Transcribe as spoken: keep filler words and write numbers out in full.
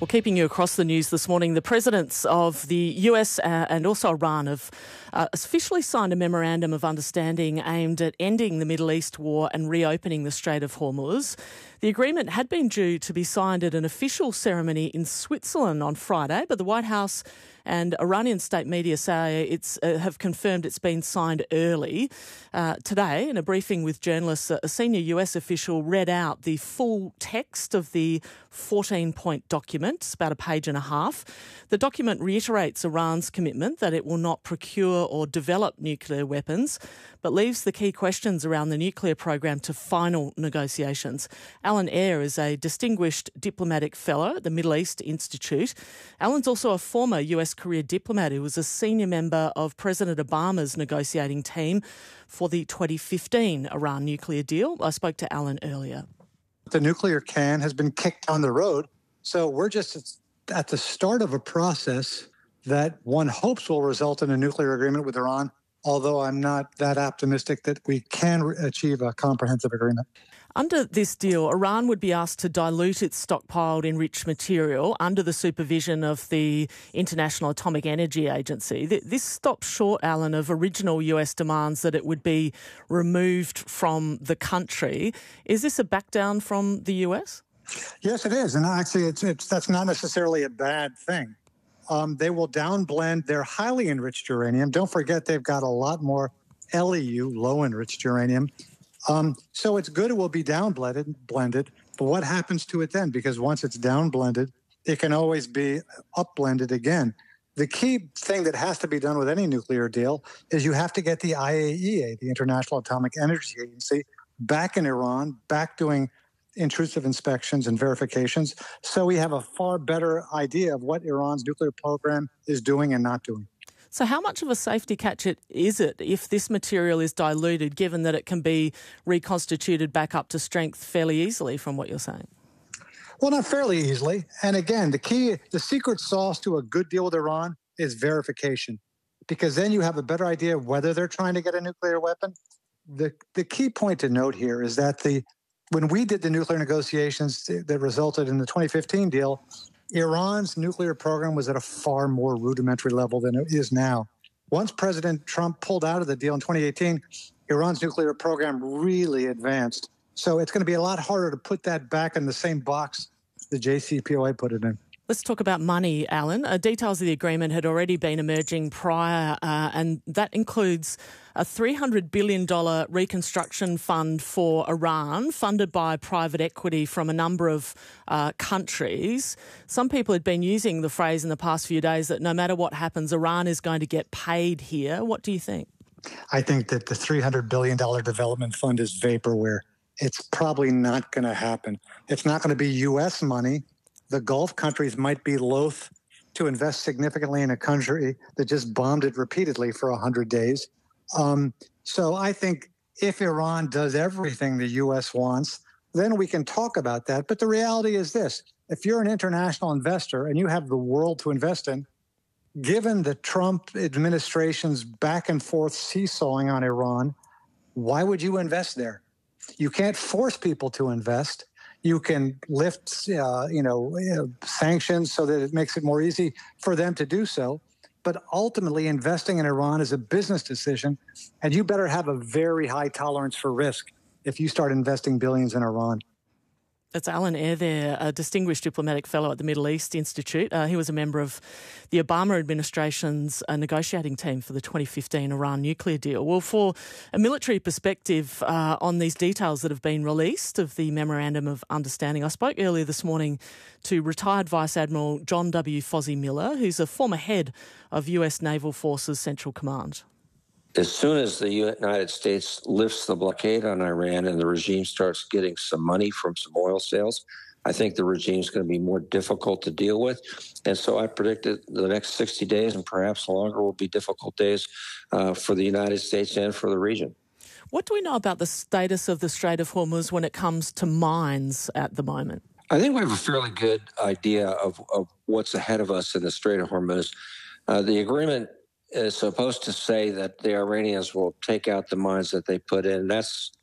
Well, keeping you across the news this morning, the presidents of the U S uh, and also Iran have uh, officially signed a memorandum of understanding aimed at ending the Middle East war and reopening the Strait of Hormuz. The agreement had been due to be signed at an official ceremony in Switzerland on Friday, but the White House and Iranian state media say it's uh, have confirmed it's been signed early. Uh, today, in a briefing with journalists, a senior U S official read out the full text of the fourteen-point document. It's about a page and a half. The document reiterates Iran's commitment that it will not procure or develop nuclear weapons, but leaves the key questions around the nuclear program to final negotiations. Alan Eyre is a distinguished diplomatic fellow at the Middle East Institute. Alan's also a former U S career diplomat who was a senior member of President Obama's negotiating team for the twenty fifteen Iran nuclear deal. I spoke to Alan earlier. The nuclear can has been kicked down the road, so we're just at the start of a process that one hopes will result in a nuclear agreement with Iran, although I'm not that optimistic that we can re- achieve a comprehensive agreement. Under this deal, Iran would be asked to dilute its stockpiled enriched material under the supervision of the International Atomic Energy Agency. This stops short, Alan, of original U S demands that it would be removed from the country. Is this a back down from the U S? Yes, it is. And actually, it's, it's that's not necessarily a bad thing. Um, they will downblend their highly enriched uranium. Don't forget, they've got a lot more L E U, low enriched uranium. Um, so it's good it will be downblended, blended, but what happens to it then? Because once it's downblended, it can always be upblended again. The key thing that has to be done with any nuclear deal is you have to get the I A E A, the International Atomic Energy Agency, back in Iran, back doing intrusive inspections and verifications, so we have a far better idea of what Iran's nuclear program is doing and not doing. So how much of a safety catch it is it if this material is diluted, given that it can be reconstituted back up to strength fairly easily from what you're saying? Well, not fairly easily. And again, the key, the secret sauce to a good deal with Iran is verification, because then you have a better idea of whether they're trying to get a nuclear weapon. The, the key point to note here is that the when we did the nuclear negotiations that resulted in the twenty fifteen deal, Iran's nuclear program was at a far more rudimentary level than it is now. Once President Trump pulled out of the deal in twenty eighteen, Iran's nuclear program really advanced. So it's going to be a lot harder to put that back in the same box the J C P O A put it in. Let's talk about money, Alan. Uh, details of the agreement had already been emerging prior, uh, and that includes a three hundred billion dollars reconstruction fund for Iran, funded by private equity from a number of uh, countries. Some people had been using the phrase in the past few days that no matter what happens, Iran is going to get paid here. What do you think? I think that the three hundred billion dollars development fund is vaporware. It's probably not going to happen. It's not going to be U S money. The Gulf countries might be loath to invest significantly in a country that just bombed it repeatedly for one hundred days. Um, so I think if Iran does everything the U S wants, then we can talk about that. But the reality is this. If you're an international investor and you have the world to invest in, given the Trump administration's back and forth seesawing on Iran, why would you invest there? You can't force people to invest. You can lift, uh, you know, sanctions so that it makes it more easy for them to do so. But ultimately, investing in Iran is a business decision, and you better have a very high tolerance for risk if you start investing billions in Iran. That's Alan Eyre there, a distinguished diplomatic fellow at the Middle East Institute. Uh, he was a member of the Obama administration's uh, negotiating team for the twenty fifteen Iran nuclear deal. Well, for a military perspective uh, on these details that have been released of the Memorandum of Understanding, I spoke earlier this morning to retired Vice Admiral John W. Fozzie Miller, who's a former head of U S Naval Forces Central Command. As soon as the United States lifts the blockade on Iran and the regime starts getting some money from some oil sales, I think the regime is going to be more difficult to deal with. And so I predict that the next sixty days and perhaps longer will be difficult days uh, for the United States and for the region. What do we know about the status of the Strait of Hormuz when it comes to mines at the moment? I think we have a fairly good idea of, of what's ahead of us in the Strait of Hormuz. Uh, the agreement is supposed to say that the Iranians will take out the mines that they put in. That's